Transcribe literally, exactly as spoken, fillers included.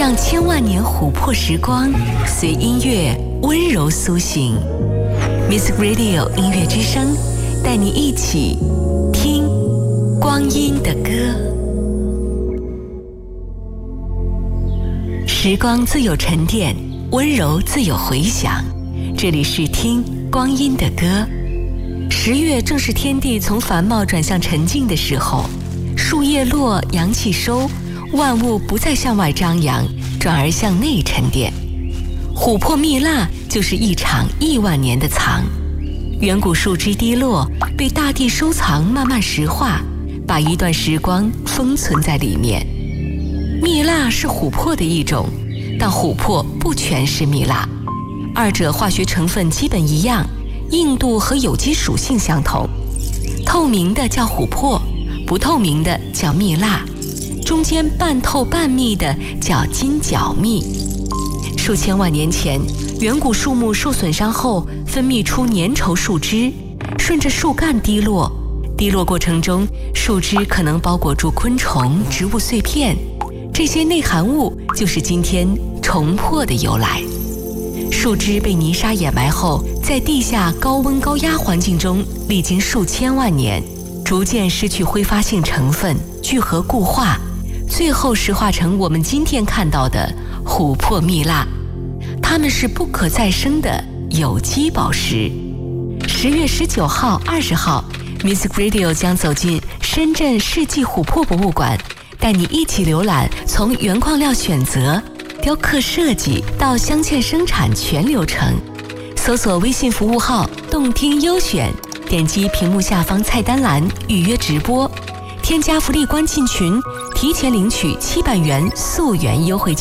让千万年琥珀时光随音乐温柔苏醒。Music Radio 音乐之声，带你一起听光阴的歌。时光自有沉淀，温柔自有回响。这里是听光阴的歌。十月正是天地从繁茂转向沉静的时候，树叶落，阳气收，万物不再向外张扬，转而向内沉淀。琥珀蜜蜡就是一场亿万年的藏，远古树枝滴落，被大地收藏，慢慢石化，把一段时光封存在里面。蜜蜡是琥珀的一种，但琥珀不全是蜜蜡，二者化学成分基本一样，硬度和有机属性相同。透明的叫琥珀，不透明的叫蜜蜡，中间半透半密的叫金角蜜。数千万年前，远古树木受损伤后分泌出粘稠树枝，顺着树干滴落，滴落过程中，树枝可能包裹住昆虫、植物碎片，这些内含物就是今天虫珀的由来。树枝被泥沙掩埋后，在地下高温高压环境中历经数千万年，逐渐失去挥发性成分，聚合固化，最后石化成我们今天看到的琥珀蜜蜡。它们是不可再生的有机宝石。十月十九号、二十号 ，Music Radio 将走进深圳世纪琥珀博物馆，带你一起浏览从原矿料选择、雕刻设计到镶嵌生产全流程。搜索微信服务号“动听优选”，点击屏幕下方菜单栏预约直播，添加福利关进群，提前领取七百元溯源优惠券。